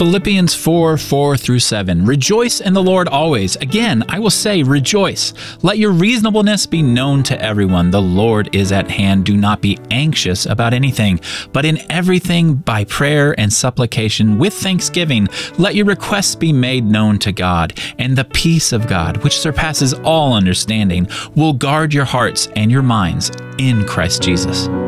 Philippians 4:4-7. Rejoice in the Lord always. Again, I will say rejoice. Let your reasonableness be known to everyone. The Lord is at hand. Do not be anxious about anything, but in everything by prayer and supplication with thanksgiving, let your requests be made known to God. And the peace of God, which surpasses all understanding, will guard your hearts and your minds in Christ Jesus.